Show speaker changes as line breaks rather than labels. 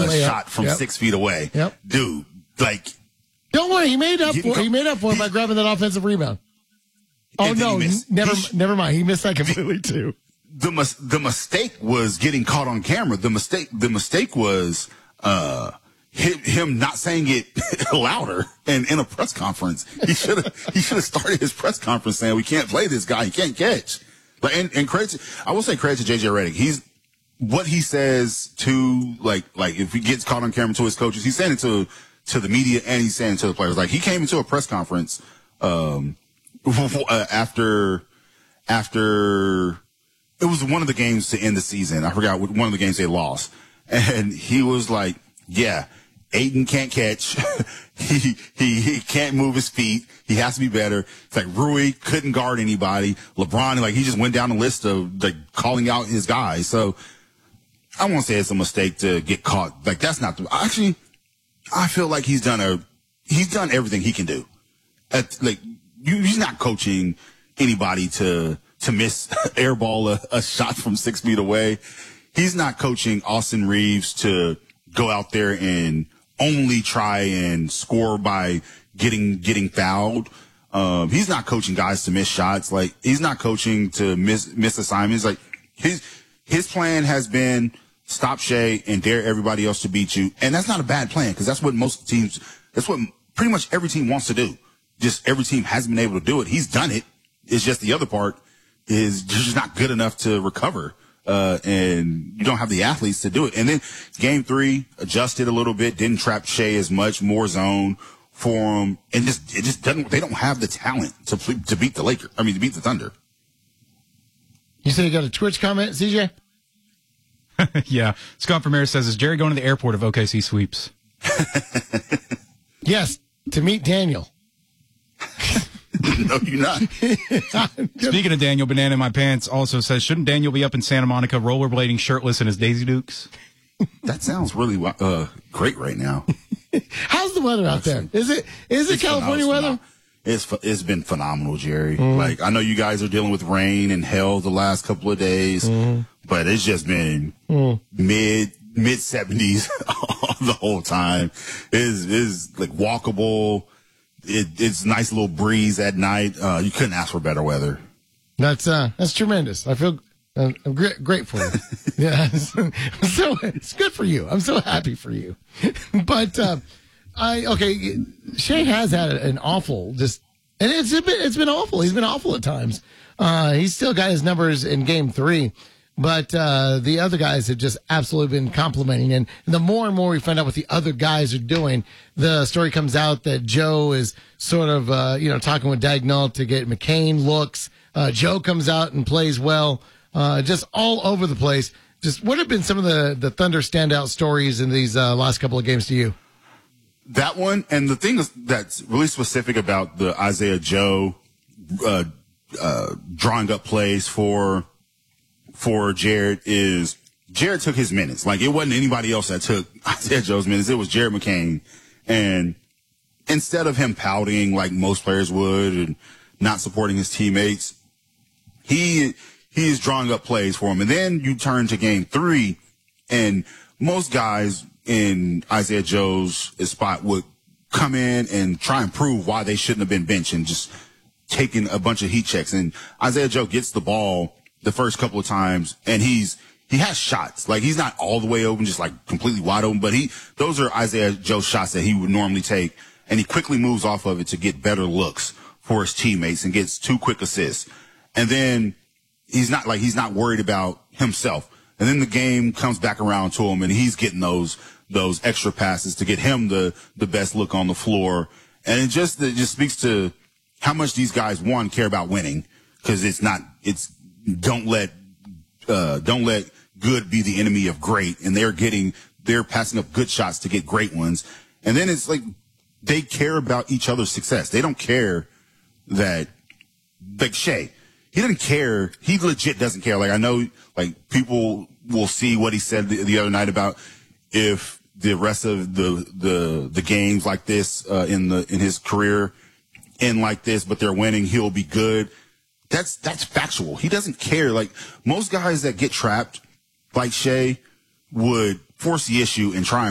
shot from 6 feet away.
Yep.
Dude, like.
Don't worry, he made up for it by grabbing that offensive rebound. Oh, no, never mind. He missed that completely, too.
The mistake was getting caught on camera. The mistake was him not saying it louder and in a press conference. He should have started his press conference saying, we can't play this guy. He can't catch. Like, and credit, I will say credit to JJ Redick. What he says to, like if he gets caught on camera to his coaches, he's saying it to the media and he's saying it to the players. Like, he came into a press conference, after it was one of the games to end the season. I forgot one of the games they lost. And he was like, yeah, Ayton can't catch. he can't move his feet. He has to be better. It's like Rui couldn't guard anybody. LeBron, like, he just went down the list of like calling out his guys. So I won't say it's a mistake to get caught. Like, that's not actually, I feel like he's done everything he can do. He's not coaching anybody to miss airball a shot from 6 feet away. He's not coaching Austin Reeves to go out there and only try and score by getting fouled. He's not coaching guys to miss shots. Like, he's not coaching to miss assignments. Like, his plan has been stop Shea and dare everybody else to beat you. And that's not a bad plan, because that's what pretty much every team wants to do. Just every team hasn't been able to do it. He's done it. It's just the other part is just not good enough to recover. And you don't have the athletes to do it. And then game 3 adjusted a little bit, didn't trap Shea as much, more zone for him. And it just doesn't, they don't have the talent to beat the Lakers. I mean, to beat the Thunder.
You said you got a Twitch comment, CJ?
Yeah. Scott Vermeer says, is Jerry going to the airport if OKC sweeps?
Yes, to meet Daniel.
No, you're not.
Speaking of Daniel, Banana in My Pants also says, shouldn't Daniel be up in Santa Monica rollerblading shirtless in his Daisy Dukes?
That sounds really great right now.
How's the weather out there? Is it California weather?
It's been phenomenal, Jerry. Like, I know you guys are dealing with rain and hell the last couple of days, but it's just been mid 70s the whole time. It's like walkable. It's nice little breeze at night. You couldn't ask for better weather.
That's tremendous. I feel great for you. Yeah, so it's good for you. I'm so happy for you. But Shea has had an awful and it's been awful. He's been awful at times. He's still got his numbers in game 3. But the other guys have just absolutely been complimenting. And the more and more we find out what the other guys are doing, the story comes out that Joe is sort of, talking with Dagnall to get McCain looks. Joe comes out and plays well, just all over the place. Just what have been some of the Thunder standout stories in these last couple of games to you?
That one, and the thing that's really specific about the Isaiah Joe drawing up plays for Jared is Jared took his minutes. Like, it wasn't anybody else that took Isaiah Joe's minutes. It was Jared McCain. And instead of him pouting like most players would and not supporting his teammates, he is drawing up plays for him. And then you turn to game 3, and most guys in Isaiah Joe's spot would come in and try and prove why they shouldn't have been benched and just taking a bunch of heat checks. And Isaiah Joe gets the ball the first couple of times, and he has shots. Like, he's not all the way open, just like completely wide open, but those are Isaiah Joe shots that he would normally take, and he quickly moves off of it to get better looks for his teammates and gets 2 quick assists. And then he's not worried about himself. And then the game comes back around to him, and he's getting those extra passes to get him the best look on the floor. And it just speaks to how much these guys, one, care about winning, because don't let good be the enemy of great. And they're passing up good shots to get great ones. And then it's like, they care about each other's success. They don't care that, like Shea, he doesn't care. He legit doesn't care. Like, I know, like, people will see what he said the other night about if the rest of the games like this, in his career end like this, but they're winning, he'll be good. That's factual. He doesn't care. Like, most guys that get trapped, like Shea, would force the issue and try and